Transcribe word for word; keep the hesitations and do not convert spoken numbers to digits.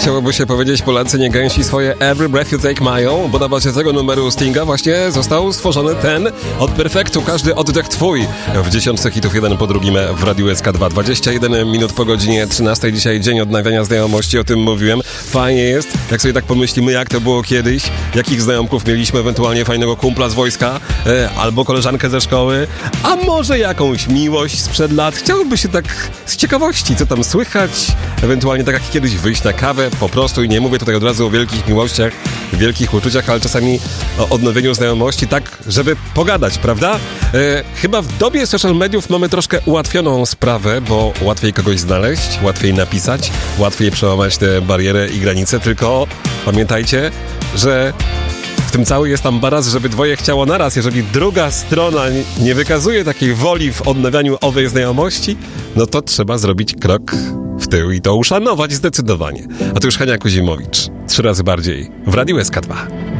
chciałoby się powiedzieć, Polacy nie gęsi swoje Every Breath You Take mają, bo na bazie tego numeru Stinga właśnie został stworzony ten od perfektu, każdy oddech twój. W dziesiątce hitów jeden po drugim w Radiu S K dwa. dwadzieścia jeden minut po godzinie trzynastej. Dzisiaj dzień odnawiania znajomości, o tym mówiłem. Fajnie jest, jak sobie tak pomyślimy, jak to było kiedyś, jakich znajomków mieliśmy, ewentualnie fajnego kumpla z wojska, e, albo koleżankę ze szkoły, a może jakąś miłość sprzed lat. Chciałoby się tak z ciekawości, co tam słychać, ewentualnie tak jak kiedyś wyjść na kawę po prostu, i nie mówię tutaj od razu o wielkich miłościach, wielkich uczuciach, ale czasami o odnowieniu znajomości, tak żeby pogadać, prawda? E, chyba w dobie social mediów mamy troszkę ułatwioną sprawę, bo łatwiej kogoś znaleźć, łatwiej napisać, łatwiej przełamać tę barierę i granice, tylko pamiętajcie, że w tym cały jest ambaras, żeby dwoje chciało naraz. Jeżeli druga strona nie wykazuje takiej woli w odnawianiu owej znajomości, no to trzeba zrobić krok w tył i to uszanować zdecydowanie. A tu już Hania Kuzimowicz. Trzy razy bardziej w Radiu S K dwa.